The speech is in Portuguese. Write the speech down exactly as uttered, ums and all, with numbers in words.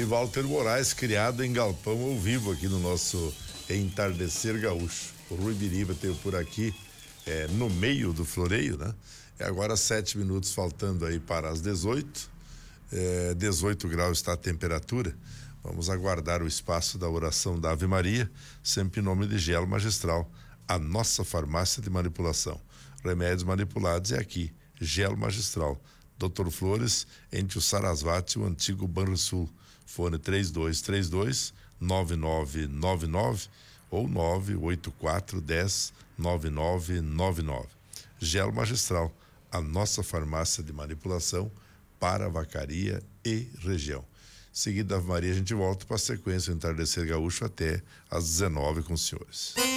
Tem Walter Moraes, criado em galpão ao vivo aqui no nosso Entardecer Gaúcho. O Rui Biriba teve por aqui é, no meio do floreio, né? É agora sete minutos faltando aí para as dezoito. É, dezoito graus está a temperatura. Vamos aguardar o espaço da oração da Ave Maria, sempre em nome de Gelo Magistral, a nossa farmácia de manipulação. Remédios manipulados é aqui, Gelo Magistral. doutor Flores, entre o Sarasvati e o antigo Banrisul. Fone três dois três dois, nove nove nove nove ou nove oito quatro um zero, nove nove nove nove. Gelo Magistral, a nossa farmácia de manipulação para Vacaria e região. Seguida da Ave Maria, a gente volta para a sequência do Entardecer Gaúcho até às dezenove com os senhores.